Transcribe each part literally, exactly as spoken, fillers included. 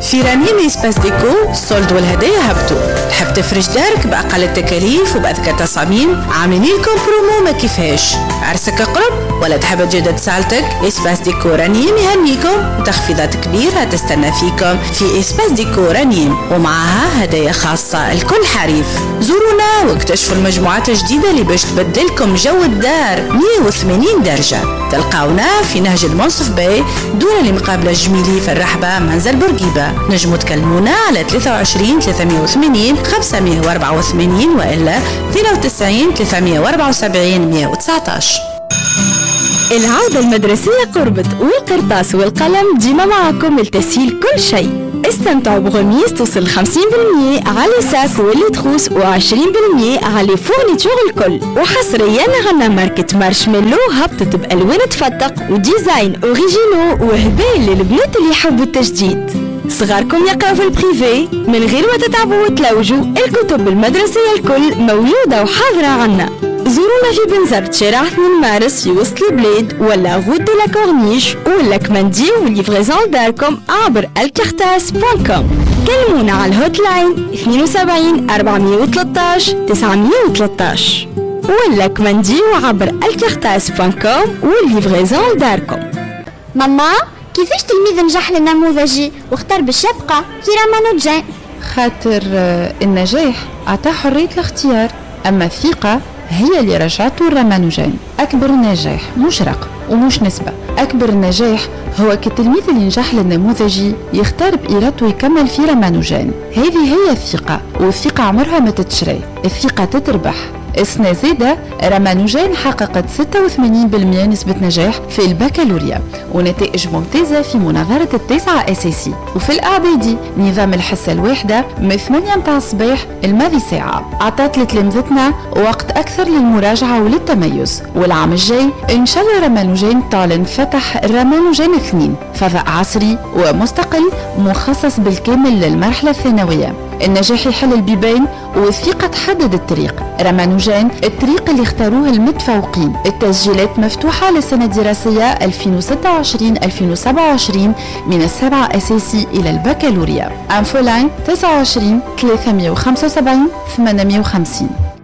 في رنيم إسباس ديكو السولد والهدايا هبطوا. تحب تفرش دارك بأقل التكاليف وبأذكى تصاميم؟ عاملين لكم برومو ما كيفاش. عرسك قرب ولا تحب تجدد سالتك؟ إسباس ديكو رنيم يهنيكم وتخفيضات كبيرة تستنى فيكم في إسباس ديكو رنيم، ومعها هدايا خاصة الكل حريف. زورونا واكتشفوا المجموعات الجديدة اللي باش تبدلكم جو الدار مية وثمانين درجة. تلقاونا في نهج المنصف باي دون اللي مقابلة الجميلي في الرحبة منزل بورقيبة. نجموا تكلمونا على ثلاثة وعشرين ثلاثمية وثمانين خمسمية وأربعة وثمانين وإلا اثنين وتسعين ثلاثمية وأربعة وسبعين مية وتسعطاش. العودة المدرسية قربت والقرطاس والقلم ديما معكم لتسهيل كل شيء. استمتعوا بغميس توصل خمسين بالمية على ساك واللي تخوص وعشرين بالمية على فورنيتور الكل. وحصريا عنا ماركة مارشميلو هبطت بألوان تفتق وديزاين اوريجينو وهبال للبنات اللي يحبوا التجديد. صغاركم يقرأوا في البريفي من غير ما تتعبوا وتلوجوا، الكتب المدرسية الكل موجودة وحاضرة عنا. زورونا في بنزرت شارع اثنين مارس في وسط البلاد ولا غود دو لا كورنيش، ولا كماندي وليفريزون داركم عبر الكارتاس دوت كوم. كلمونا على الهوت لاين اثنين وسبعين أربعمية وثلاثطاش تسعمية وثلاثطاش ولا كماندي عبر الكارتاس دوت كوم وليفريزون داركم. ماما كيفاش تلميذ نجح للنموذجي واختار باش يبقى في رامانوجان؟ خاطر النجاح عطاه حرية الاختيار، أما الثقة هي اللي رجعته الرامانوجان. أكبر نجاح مش رقم ومش نسبة، أكبر النجاح هو كالتلميذ اللي نجح للنموذجي يختار بإرادته يكمل في رامانوجان. هذه هي الثقة، والثقة عمرها ما تتشري، الثقة تتربح. السنة زادة رامانوجان حققت ستة وثمانين بالمية نسبة نجاح في البكالوريا ونتائج ممتازة في مناظرة التاسعة أساسي. وفي الإعدادي نظام الحصة الواحدة من ثمانية متاع الصباح الماضي ساعة عطات لتلامذتنا وقت أكثر للمراجعة وللتميز. والعام الجاي إن شاء الله رامانوجان تعلن فتح رامانوجان اثنين، فضاء عصري ومستقل مخصص بالكامل للمرحلة الثانوية. النجاح يحل البيبان والثقة تحدد الطريق. رامانوجان الطريق اللي اختاروه المتفوقين. التسجيلات مفتوحة للسنة الدراسية ألفين وستة وعشرين ألفين وسبعة وعشرين من السابعة أساسي إلى البكالوريا. أنفولاين تسعة وعشرين ثلاثمية وخمسة وسبعين ثمانمية وخمسين.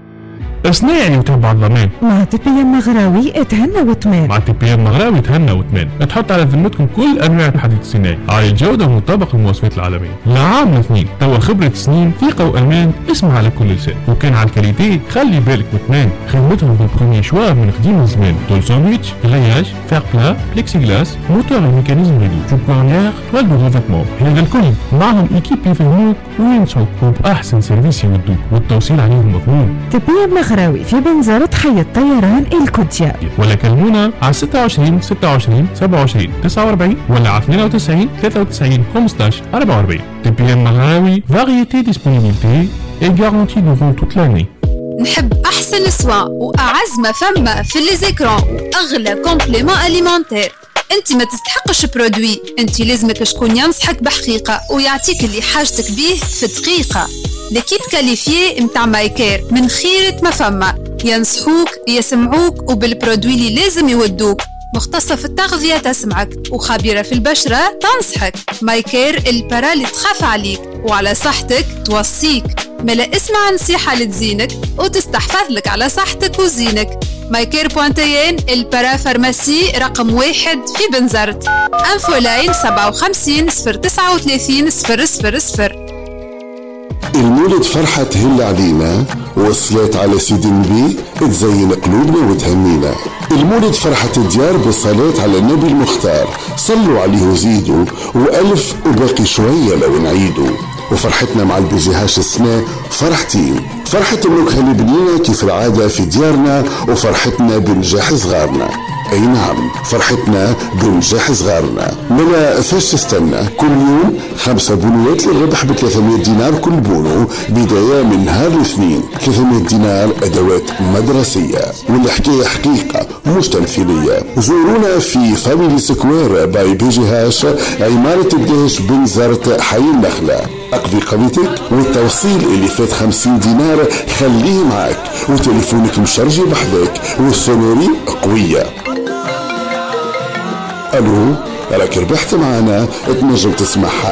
اسنا يعني تبع الضمان مع تي بي ام مغراوي اتهنى وتمان. مع تي بي ام مغراوي اتهنى وتمان. تحط على ذمتكم كل انواع الحديد الصناعي على الجوده ومطابق المواصفات العالميه. لعام الاثنين توا خبره سنين ثقه وامان اسمع على كل لسان. وكان على الكاليتي خلي بالك وتمان. خدمتهم بالبرومي شوا من قديم الزمان. طول ساندويتش غياج فير بلا بليكسي غلاس موتور وميكانيزم ريدو جوبونير والدو ريفيتمون. هذا الكل معهم ايكيب يفهموك وينسوك وباحسن سيرفيس يودوك والتوصيل عليهم مضمون. تي بي ام مغراوي في بنزرت حي الطيران الكوتيا. ولا كلمونا على ستة وعشرين ستة وعشرين سبعة وعشرين تسعة وأربعين ولا على اثنين وتسعين ثلاثة وتسعين خمسطاش أربعة وأربعين. تي بي ام مغراوي فاريتي ديسبونيبيليتي اي غارونتي دورون توت لاني. نحب احسن سوا واعز ما فما في لي زيكران واغلى كومبليمون اليمونتير. انت ما تستحقش برودوي، انت لازمك شكون ينصحك بحقيقه ويعطيك اللي حاجتك بيه في دقيقه. ليكيب كاليفيي متاع مايكير من خيرة ما فما، ينصحوك يسمعوك وبالبرودوي اللي لازم يودوك. مختصة في التغذية تسمعك وخبيرة في البشرة تنصحك. مايكير البرا اللي تخاف عليك وعلى صحتك توصيك. ملا اسمع نصيحة لتزينك وتستحفظ لك على صحتك وزينك. مايكير بوانتيين البرا فارماسي رقم واحد في بنزرت. انفولاين سبعة وخمسين صفر تسعة وثلاثين صفر صفر صفر. المولد فرحة هل علينا والصلاة على سيد النبي تزين قلوبنا وتهنينا. المولد فرحة الديار بالصلاة على النبي المختار، صلوا عليه وزيدوا وألف وباقي شوية لو نعيدوا. وفرحتنا مع البيجيهاش السنة فرحتين، فرحة ملوك هالي بنينا كيف العادة في ديارنا، وفرحتنا بنجاح صغارنا. اي نعم فرحتنا بنجاح صغارنا. ملا فاش تستنى؟ كل يوم خمسة بونوات للربح ب ثلاثمية دينار كل بونو بداية من نهار الاثنين. ثلاثمية دينار ادوات مدرسية، والحكاية حقيقة مش تمثيلية. زورونا في فاميلي سكوير باي بيجيهاش عمارة الدهش بنزرت حي النخلة. اقضي قضيتك والتوصيل اللي فات خمسين دينار خليه معك، وتليفونك مشرجي بحذاك والسونوري قوية. الو راك ربحت معنا، تنجم تسمعها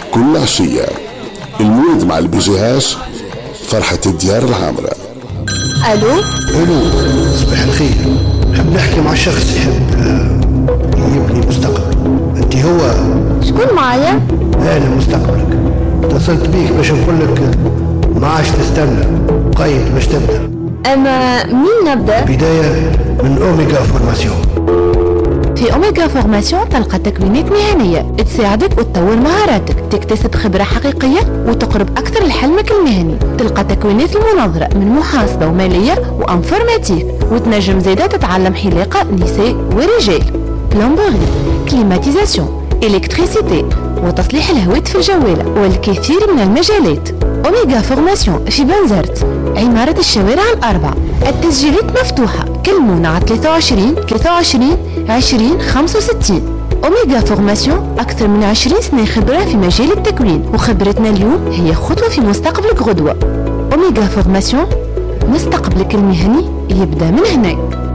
كل عشية. المولد مع البجيهاش فرحة الديار العامرة. الو الو صباح الخير، نحب نحكي مع شخص يحب يبني مستقبل. انت هو؟ شكون معايا؟ انا مستقبلك، اتصلت بيك باش نقول لك ما عادش تستنى، قيد باش تبدا. اما منين نبدا؟ بداية من اوميجا فورماسيون. في أوميجا فورماسيون تلقى تكوينات مهنية تساعدك وتطور مهاراتك، تكتسب خبرة حقيقية وتقرب أكثر لحلمك المهني. تلقى تكوينات المناظرة من محاسبة ومالية وأنفورماتيك، وتنجم زيادة تتعلم حلاقة نساء ورجال، بلومبوري، كليماتيزاسيون، إلكتريسيتي، وتصليح الهواتف الجوالة والكثير من المجالات. أوميجا فورماسيون في بنزرت، عمارة الشوارع الأربع. التسجيلات مفتوحة، كلمونا على ثلاثة وعشرين ثلاثة وعشرين عشرين خمسة وستين. أوميجا فورماسيون أكثر من عشرين سنة خبرة في مجال التكوين، وخبرتنا اليوم هي خطوة في مستقبلك غدوة. أوميجا فورماسيون، مستقبلك المهني يبدأ من هنا.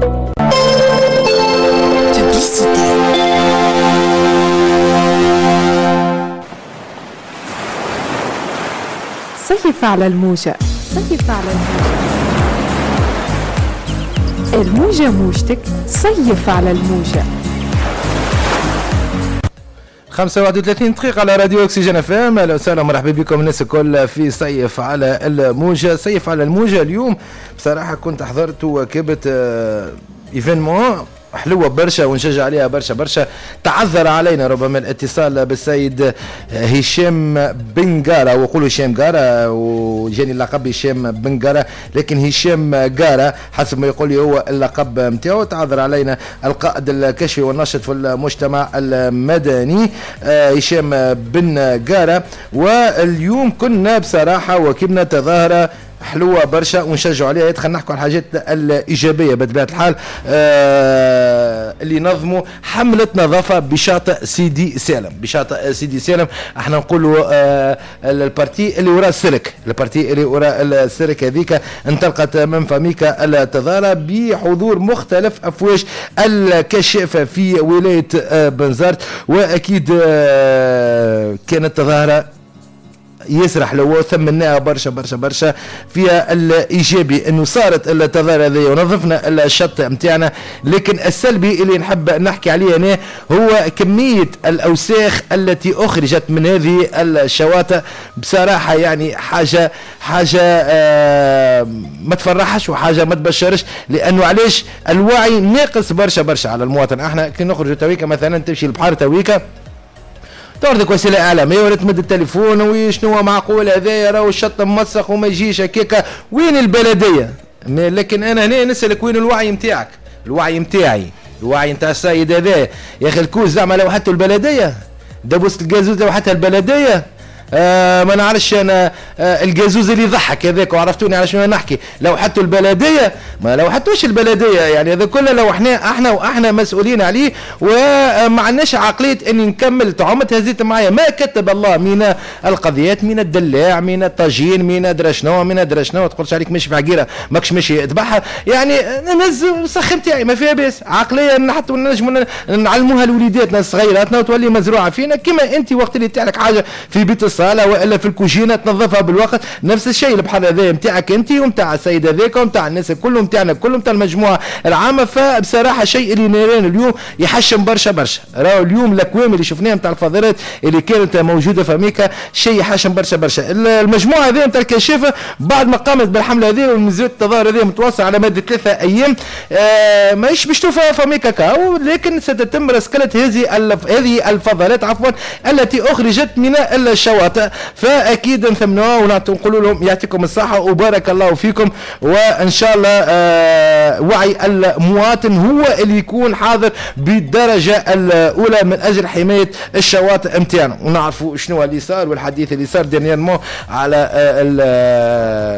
صيف على الموجة، صيف على الموجة، الموجة موجتك، صيف على الموجة. خمسة وواحد وثلاثين دقيقة على راديو أكسجين اف ام. أهلا وسهلا مرحبا بكم الناس الكل في صيف على الموجة. صيف على الموجة اليوم بصراحة كنت حضرت وكبت ايفينمون حلوة برشا ونشجع عليها برشا برشا. تعذر علينا ربما الاتصال بالسيد هشام بنقارة، وقولوا هشام قارة وجاني اللقب هشام بنقارة، لكن هشام قارة حسب ما يقول لي هو اللقب متاعو. تعذر علينا القائد الكشفي والناشط في المجتمع المدني هشام بن قارة. واليوم كنا بصراحة وكبنا تظاهرة حلوة برشا ونشجعوا عليها. يدخل نحكوا على الحاجات الإيجابية بطبيعة الحال آه اللي نظموا حملة نظافة بشاطئ سيدي سالم. بشاطئ سيدي سالم احنا نقولوا آه البارتي اللي وراء السلك، البارتي اللي وراء السلك هذيك انطلقت من فميكا التظاهرة بحضور مختلف أفواج الكشافة في ولاية آه بنزرت. وأكيد آه كانت تظاهرة يسرح لو ثمناها برشا برشا برشا. فيها الايجابي انه صارت التظاهره هذه ونظفنا الشط نتاعنا، لكن السلبي اللي نحب نحكي عليه انا هو كميه الاوساخ التي اخرجت من هذه الشواطئ. بصراحه يعني حاجه حاجه آه ما تفرحش وحاجه ما تبشرش، لانه علاش الوعي ناقص برشا برشا على المواطن. احنا كي نخرجوا تويكا مثلا تمشي البحر تويكا تعرضك وسيله اعلاميه ولا تمد التليفون وشنو معقول هذايا راهو الشط موسخ وما يجيش هكاكا. وين البلديه؟ لكن انا هنا نسالك وين الوعي نتاعك؟ الوعي نتاعي الوعي نتاع السيد هذا يا اخي الكوز زعما لو حتى البلديه دبوس الجازوز لو حتى البلديه آه ما نعرفش انا آه الجازوز اللي يضحك هذاك وعرفتوني على شنو نحكي. لو حتى البلديه ما لو حتوش البلديه يعني هذا كله لو احنا احنا واحنا مسؤولين عليه وما عندناش عقليه اني نكمل طعمت هزيت معايا. ما كتب الله من القضيات من الدلاع من الطاجين من ادري شنو من ادري شنو ما تقولش عليك ماشي في عقيره ماكش ماشي تبعها يعني نهز السخ نتاعي ما فيها باس. عقليه نحطوا نجموا نعلموها لوليداتنا صغيراتنا وتولي مزروعه فينا كما انت وقت اللي تعلك حاجه في بيت الصالة والا في الكوجينه تنظفها بالوقت. نفس الشيء البحر هذا نتاعك انت ومتاع السيد هذاك ومتاع الناس كلهم نتاعنا كلهم نتاع المجموعه العامه. فبصراحه شيء اللي نران اليوم يحشم برشا برشا. راهو اليوم الاكوام اللي شفناها نتاع الفضلات اللي كانت موجوده في امريكا شيء يحشم برشا برشا. المجموعه هذه نتاع الكشافه بعد ما قامت بالحمله هذه والمزيد التظاهر هذه متواصل على مده ثلاثه ايام آه ماهيش باش توفى في امريكا كاو، لكن ستتم رسكله هذه هذه الفضلات عفوا التي اخرجت من الشواطئ. فاكيد نثمنوها ونقولوا لهم يعطيكم الصحه وبارك الله فيكم، وان شاء الله آه وعي المواطن هو اللي يكون حاضر بالدرجه الاولى من اجل حمايه الشواطئ نتاعنا. ونعرفوا شنو اللي صار والحديث اللي صار ديرنييرمون على آه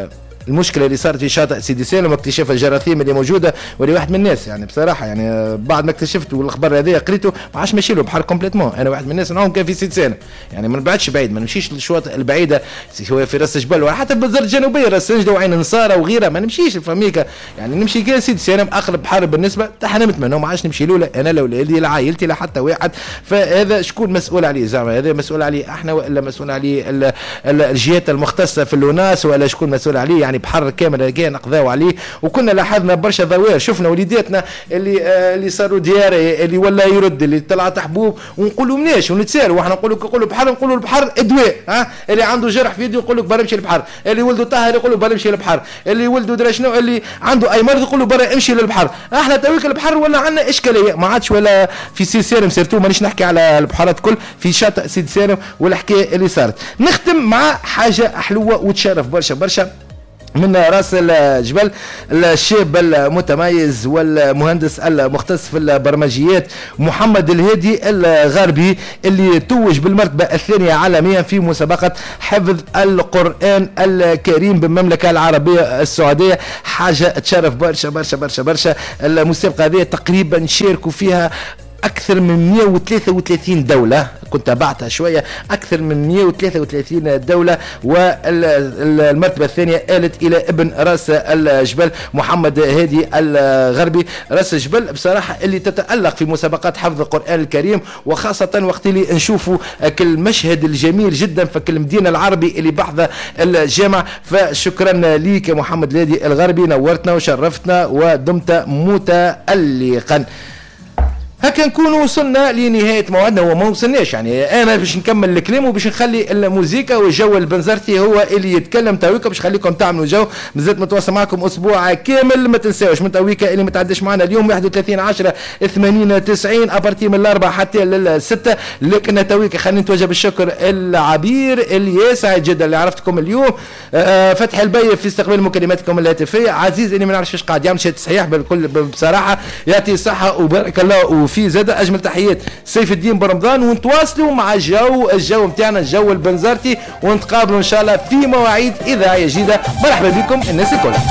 المشكله اللي صارت في شاطئ سيدي سالم واكتشاف الجراثيم اللي موجوده، واللي واحد من الناس يعني بصراحه يعني بعد ما اكتشفت والاخبار هذه قريته ما عادش ماشي له بحر كومبليتمون. انا واحد من الناس نعاون كان في سيدي سالم يعني ما نبعدش بعيد، ما نمشيش للشواطئ البعيده سواء في راس جبل ولا حتى بالزر الجنوبيه راس سنجده وعين نصاره وغيرها ما نمشيش فميكا يعني نمشي كان سيدي سالم اقرب بحر بالنسبه تحرمت منه ما عادش نمشي له لا انا لا ولادي لا عائلتي لا حتى واحد. فهذا شكون مسؤول عليه زعما؟ هذا مسؤول عليه احنا ولا مسؤول عليه الجهات المختصه في اللوناس ولا شكون مسؤول عليه؟ يعني بحر كامل كان نقضاو عليه وكنا لاحظنا برشا ضوار، شفنا وليداتنا اللي آه اللي صاروا دياري اللي ولا يرد اللي طلعت حبوب ونقولوا مناش ونتسالوا واحنا نقولوا نقولوا بحر نقولوا البحر ادواء ها. اللي عنده جرح في يده يقول لك برا امشي للبحر، اللي ولده طاهر يقول لك برا امشي للبحر، اللي ولده درا شنو اللي عنده اي مرض يقول له برا امشي للبحر. احنا تويك البحر ولا عندنا اشكاليه ما عادش ولا في سيدي سالم سيرتو مانيش نحكي على البحارات كل في شاطئ سيدي سالم والحكايه اللي صارت. نختم مع حاجه حلوه وتشرف برشا برشا من راس الجبل الشاب المتميز والمهندس المختص في البرمجيات محمد الهادي الغربي اللي توج بالمرتبة الثانية عالميا في مسابقة حفظ القرآن الكريم بالمملكة العربية السعودية. حاجة تشرف برشا برشا برشا برشا. المسابقة هذه تقريبا شاركوا فيها أكثر من مئة وثلاثة وثلاثين دولة، كنت تابعتها شوية، أكثر من مئة وثلاثة وثلاثين دولة. والمرتبة الثانية آلت إلى ابن راس الجبل محمد هادي الغربي. راس الجبل بصراحة اللي تتألق في مسابقات حفظ القرآن الكريم وخاصة وقت اللي نشوفوا كل مشهد الجميل جدا في كل مدينة العربي اللي بحث الجامع. فشكرا ليك محمد الهادي الغربي، نورتنا وشرفتنا ودمت متألقا. هكا نكونوا وصلنا لنهاية موعدنا وما وصلناش يعني انا باش نكمل الكلام وباش نخلي الموسيقى والجو البنزرتي هو اللي يتكلم تاويكا باش نخليكم تعملوا جو. مازلت متواصل معكم اسبوع كامل. ما تنساوش من تاويكا اللي ما تعدش معنا اليوم واحد وثلاثين عشرة ثمانين تسعين ابارتي من الاربعة حتى للستة. لكن تاويكا خلينا نتوجه بالشكر العبير اللي سعيد جدا اللي عرفتكم اليوم. آه فتح البي في استقبال مكالماتكم الهاتفية. عزيز اللي ما نعرفش ايش قاعد يعمل شيء صحيح بالكل بصراحة يعطي الصحة وبارك الله. وفي زاد اجمل تحيات سيف الدين برمضان ونتواصلوا مع الجو الجو نتاعنا الجو البنزرتي ونتقابلوا ان شاء الله في مواعيد اذاعيه جديده. مرحبا بكم الناس الكل.